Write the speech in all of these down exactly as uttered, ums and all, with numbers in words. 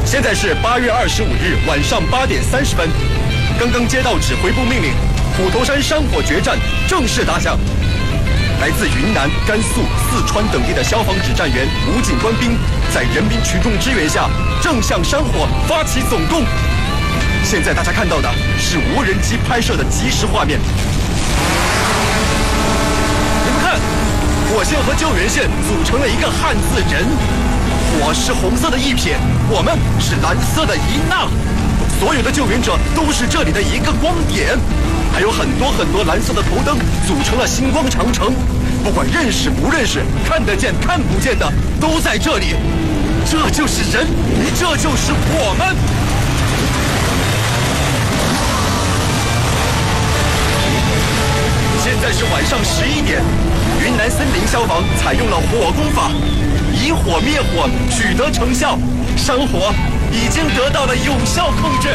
现在是八月二十五日晚上八点三十分，刚刚接到指挥部命令，虎头山山火决战正式打响。来自云南、甘肃、四川等地的消防指战员、武警官兵，在人民群众支援下，正向山火发起总攻。现在大家看到的是无人机拍摄的即时画面。你们看，火线和救援线组成了一个汉字人，火是红色的一撇，我们是蓝色的一捺。所有的救援者都是这里的一个光点，还有很多很多蓝色的头灯组成了星光长城。不管认识不认识，看得见看不见的，都在这里。这就是人，这就是我们。现在是晚上十一点，云南森林消防采用了火攻法，以火灭火，取得成效，山火已经得到了有效控制。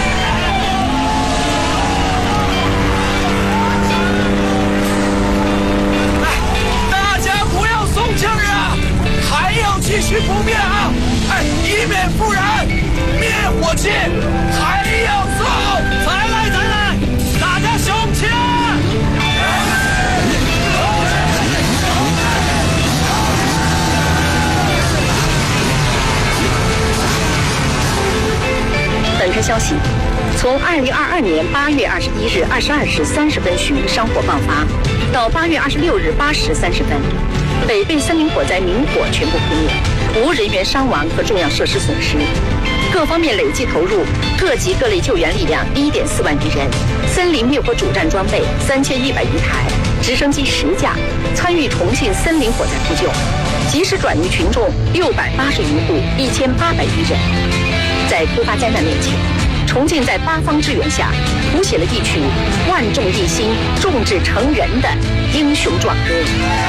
大家不要松劲儿啊，还要继续扑灭啊！哎，以免不燃，灭火器还要送，再来再来，大家雄起！ 本台消息，从二零二二年八月二十一日二十二时三十分许山火爆发，到八月二十六日八时三十分，北碚森林火灾明火全部扑灭，无人员伤亡和重要设施损失。各方面累计投入各级各类救援力量一点四万余人，森林灭火主战装备三千一百余台，直升机十架，参与重庆森林火灾扑救，及时转移群众六百八十余户，一千八百余人。在突发灾难面前，重庆在八方支援下，谱写了一曲万众一心、众志成仁的英雄壮歌。